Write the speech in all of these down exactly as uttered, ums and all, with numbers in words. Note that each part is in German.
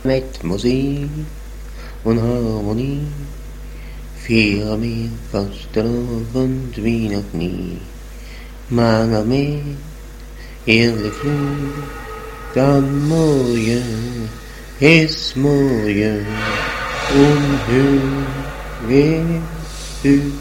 Mit Musik und Harmonie feiern wir Fastenabend wie noch nie. Mal mehr, ehrlich Flug, dann morgen ist morgen und hör wer hört.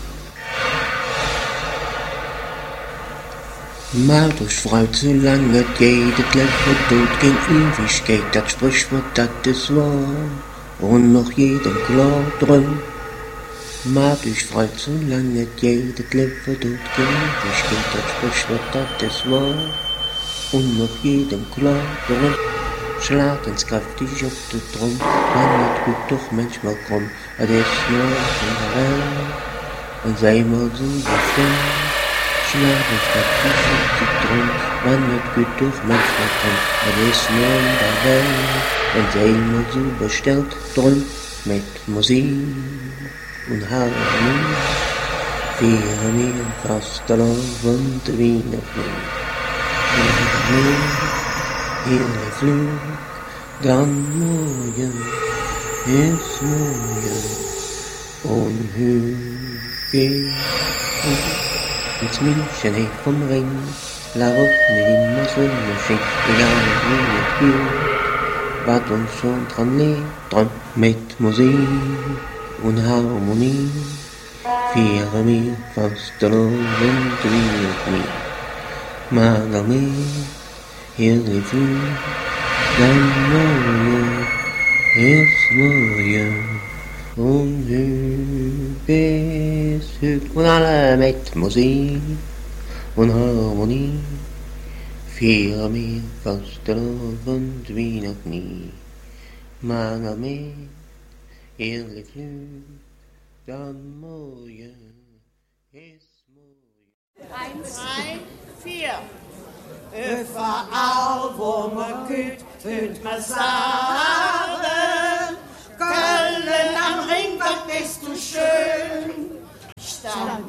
Mal durch Frau zu lange geht, das Leben tut gen Ewigkeit, das Sprichwort, das ist wahr, und noch jedem klar drum. Mal durch Frau zu lange geht, das Leben tut gen Ewigkeit, das Sprichwort, das ist wahr, und noch jedem klar drum. Schlag uns kräftig auf den Drum, man wird gut doch manchmal krumm, das ist nur in der Welt, und sei mal so befreit. Schlag uns kräftig auf den Drum, man wird gut doch manchmal krumm, das ist nur in der Welt, und sei mal so bestellt drum, mit Musik und Harmonie, feiern wir Fastenabend wie noch nie. Ehrlich Flug, dann morgen ist morgen und hör geht ins München hey vom Ring, la Route immer so schön, egal wie es geht, was uns schon dran liegt, dran mit Musik und Harmonie, feiern wir Fastenabend wie noch nie. Mal mehr, ehrlich Flug, dann morgen ist morgen und hör bis hört. Und alle mit Musik und Harmonie feiern wir Fastenabend wie noch nie. Mal mehr, ehrlich Flug, dann morgen ist morgen. Eins, zwei, vier. Überall, wo man geht, hört man sagen.